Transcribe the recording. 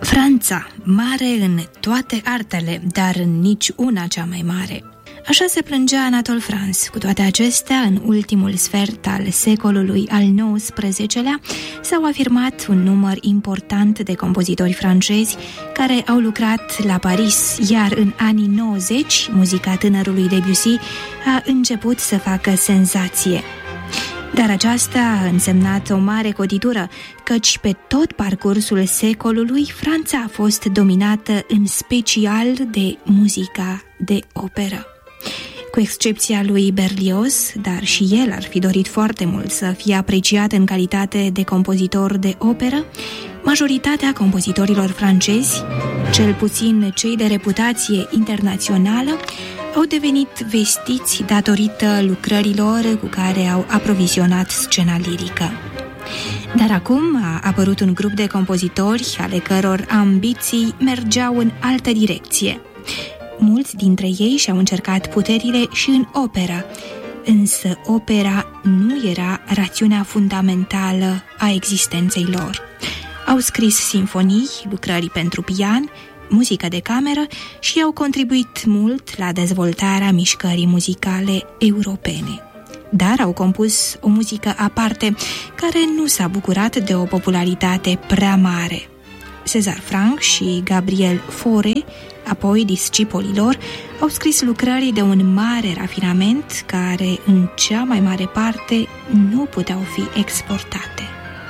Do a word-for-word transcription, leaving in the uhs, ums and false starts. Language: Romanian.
Franța, mare în toate artele, dar în nici una cea mai mare. Așa se plângea Anatole France. Cu toate acestea, în ultimul sfert al secolului al nouăsprezecelea, s-au afirmat un număr important de compozitori francezi care au lucrat la Paris, iar în anii nouăzeci, muzica tânărului Debussy a început să facă senzație. Dar aceasta a însemnat o mare cotitură, căci pe tot parcursul secolului Franța a fost dominată în special de muzica de operă. Cu excepția lui Berlioz, dar și el ar fi dorit foarte mult să fie apreciat în calitate de compozitor de operă, majoritatea compozitorilor francezi, cel puțin cei de reputație internațională, au devenit vestiți datorită lucrărilor cu care au aprovizionat scena lirică. Dar acum a apărut un grup de compozitori ale căror ambiții mergeau în altă direcție. Mulți dintre ei și-au încercat puterile și în operă, însă opera nu era rațiunea fundamentală a existenței lor. Au scris sinfonii, lucrări pentru pian, muzică de cameră și au contribuit mult la dezvoltarea mișcării muzicale europene. Dar au compus o muzică aparte care nu s-a bucurat de o popularitate prea mare. César Franck și Gabriel Fauré, apoi discipolii lor, au scris lucrări de un mare rafinament care, în cea mai mare parte, nu puteau fi exportate.